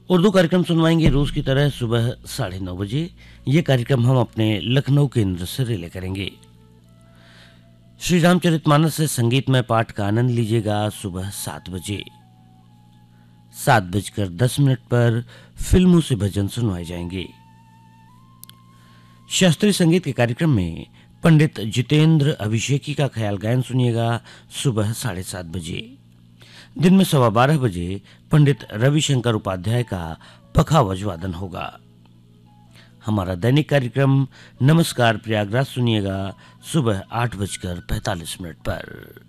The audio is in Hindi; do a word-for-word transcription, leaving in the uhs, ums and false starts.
उर्दू कार्यक्रम सुनवाएंगे रोज की तरह सुबह साढ़े नौ बजे। ये कार्यक्रम हम अपने लखनऊ केंद्र से रिले करेंगे। श्री रामचरितमानस से संगीतमय पाठ का आनंद लीजिएगा सुबह सात बजे। सात बजकर दस मिनट पर फिल्मों से भजन सुनवाए जाएंगे। शास्त्रीय संगीत के कार्यक्रम में पंडित जितेंद्र अभिषेकी का ख्याल गायन सुनिएगा सुबह साढ़े सात बजे। दिन में सवा बारह बजे पंडित रविशंकर उपाध्याय का पखावज वादन होगा। हमारा दैनिक कार्यक्रम नमस्कार प्रयागराज सुनिएगा सुबह आठ बजकर पैंतालीस मिनट पर।